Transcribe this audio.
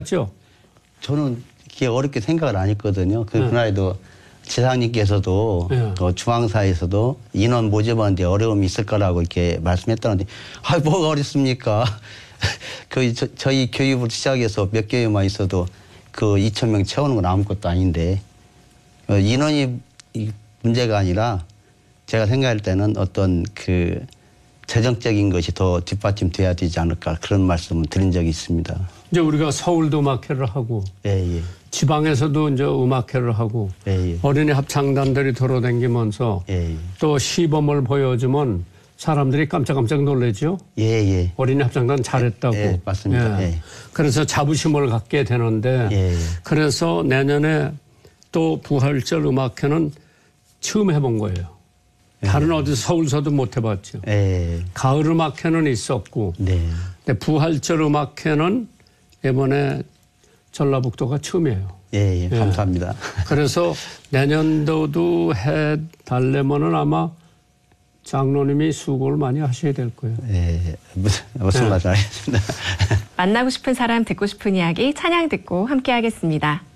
죠? 저는 그게 어렵게 생각을 안 했거든요. 그날에도 지사님께서도 중앙사에서도 인원 모집하는데 어려움이 있을 거라고 이렇게 말씀했다는데 뭐가 어렵습니까? 저희 교육을 시작해서 몇 개월만 있어도 그 2,000명 채우는 건 아무것도 아닌데 인원이 문제가 아니라 제가 생각할 때는 어떤 그 재정적인 것이 더 뒷받침돼야 되지 않을까 그런 말씀을 드린 적이 있습니다. 이제 우리가 서울도 음악회를 하고 지방에서도 이제 음악회를 하고 어린이 합창단들이 돌아다니면서 또 시범을 보여주면 사람들이 깜짝깜짝 놀라죠. 어린이 합창단 잘했다고. 맞습니다. 그래서 자부심을 갖게 되는데 그래서 내년에 또 부활절 음악회는 처음 해본 거예요. 다른 어디 서울서도 못 해봤죠. 가을 음악회는 있었고 근데 부활절 음악회는 이번에 전라북도가 처음이에요. 감사합니다. 그래서 내년도도 해달래면은 아마 장로님이 수고를 많이 하셔야 될 거예요. 무슨 말씀 하겠습니다. 만나고 싶은 사람 듣고 싶은 이야기 찬양 듣고 함께 하겠습니다.